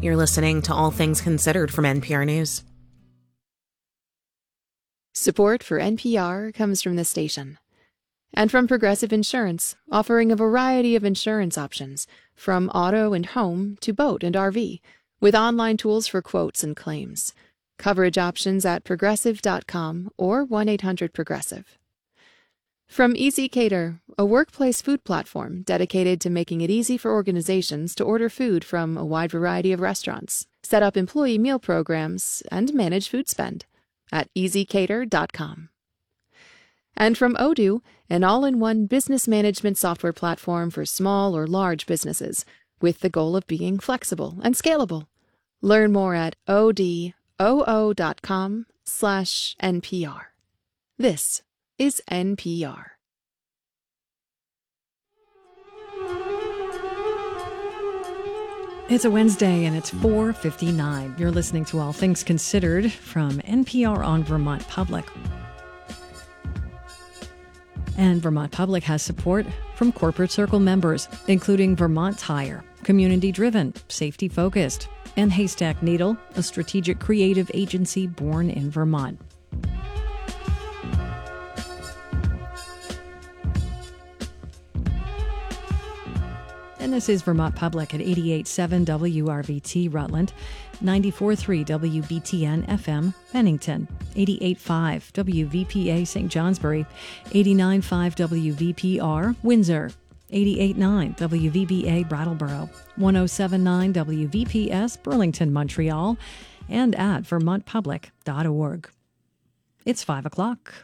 You're listening to All Things Considered from NPR News. Support for NPR comes from the station and from Progressive Insurance, offering a variety of insurance options, from auto and home to boat and RV, with online tools for quotes and claims. Coverage options at progressive.com or 1-800-PROGRESSIVE. From Easy Cater, a workplace food platform dedicated to making it easy for organizations to order food from a wide variety of restaurants, set up employee meal programs, and manage food spend at easycater.com. And from Odoo, an all-in-one business management software platform for small or large businesses, with the goal of being flexible and scalable. Learn more at odoo.com/NPR. This is NPR. It's a Wednesday and it's 4:59. You're listening to All Things Considered from NPR on Vermont Public. And Vermont Public has support from Corporate Circle members, including Vermont Tire, community-driven, safety-focused, and Haystack Needle, a strategic creative agency born in Vermont. And this is Vermont Public at 88.7 WRVT Rutland, 94.3 WBTN FM Bennington, 88.5 WVPA St. Johnsbury, 89.5 WVPR Windsor, 88.9 WVBA Brattleboro, 107.9 WVPS Burlington, Montreal, and at vermontpublic.org. It's 5 o'clock.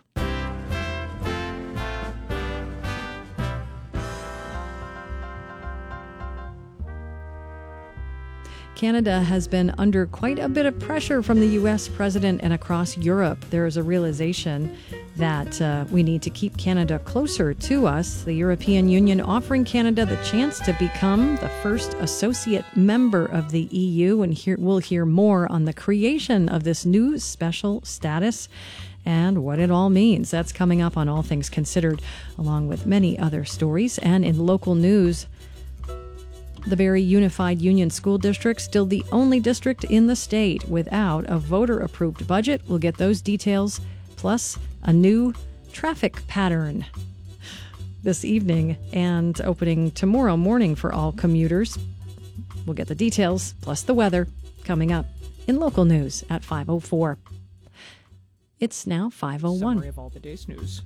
Canada has been under quite a bit of pressure from the U.S. president and across Europe. There is a realization that we need to keep Canada closer to us. The European Union offering Canada the chance to become the first associate member of the EU. And we'll hear more on the creation of this new special status and what it all means. That's coming up on All Things Considered, along with many other stories. And in local news, the Barrie Unified Union School District, still the only district in the state without a voter-approved budget. We'll get those details, plus a new traffic pattern this evening and opening tomorrow morning for all commuters. We'll get the details, plus the weather, coming up in local news at 5:04. It's now 5:01. Summary of all the day's news.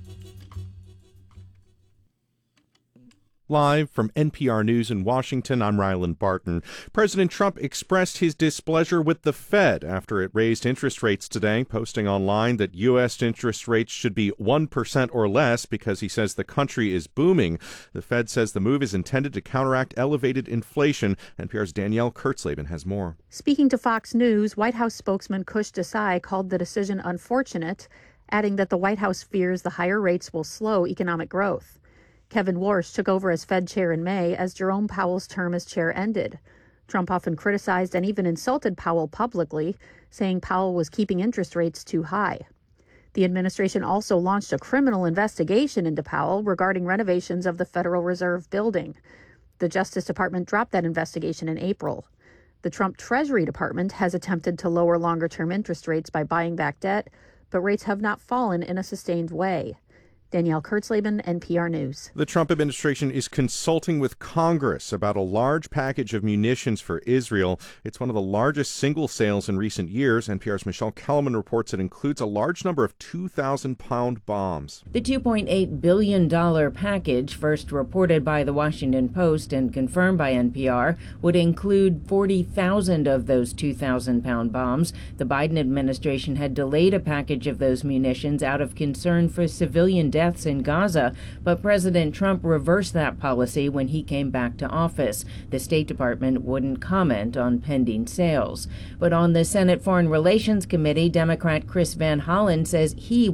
Live from NPR News in Washington, I'm Ryland Barton. President Trump expressed his displeasure with the Fed after it raised interest rates today, posting online that U.S. interest rates should be 1% or less because he says the country is booming. The Fed says the move is intended to counteract elevated inflation. NPR's Danielle Kurtzleben has more. Speaking to Fox News, White House spokesman Kush Desai called the decision unfortunate, adding that the White House fears the higher rates will slow economic growth. Kevin Warsh took over as Fed chair in May as Jerome Powell's term as chair ended. Trump often criticized and even insulted Powell publicly, saying Powell was keeping interest rates too high. The administration also launched a criminal investigation into Powell regarding renovations of the Federal Reserve building. The Justice Department dropped that investigation in April. The Trump Treasury Department has attempted to lower longer-term interest rates by buying back debt, but rates have not fallen in a sustained way. Danielle Kurtzleben, NPR News. The Trump administration is consulting with Congress about a large package of munitions for Israel. It's one of the largest single sales in recent years. NPR's Michelle Kellerman reports it includes a large number of 2,000-pound bombs. The $2.8 billion package, first reported by the Washington Post and confirmed by NPR, would include 40,000 of those 2,000-pound bombs. The Biden administration had delayed a package of those munitions out of concern for civilian deaths in Gaza, but President Trump reversed that policy when he came back to office. The State Department wouldn't comment on pending sales. But on the Senate Foreign Relations Committee, Democrat Chris Van Hollen says he